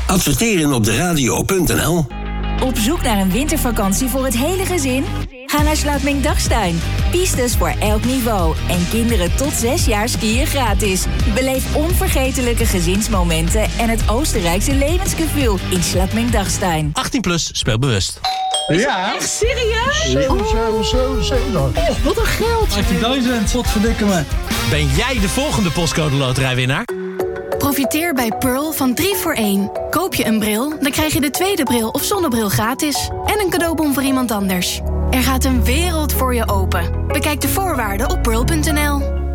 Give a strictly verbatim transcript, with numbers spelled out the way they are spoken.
Adverteren op de radio punt n l. Op zoek naar een wintervakantie voor het hele gezin? Ga naar Slaapming-Dagstuin. Pistes voor elk niveau. En kinderen tot zes jaar skiën gratis. Beleef onvergetelijke gezinsmomenten en het Oostenrijkse levensgevoel in Slaapming-Dagstuin. achttien plus, speel bewust. Ja. Echt serieus? Zo, zo, zo, zo. Oh, wat een geld. vijftienduizend, wat verdikken me. Ben jij de volgende postcode loterijwinnaar? Profiteer bij Pearl van drie voor één. Koop je een bril, dan krijg je de tweede bril of zonnebril gratis. En een cadeaubon voor iemand anders. Er gaat een wereld voor je open. Bekijk de voorwaarden op pearl punt n l.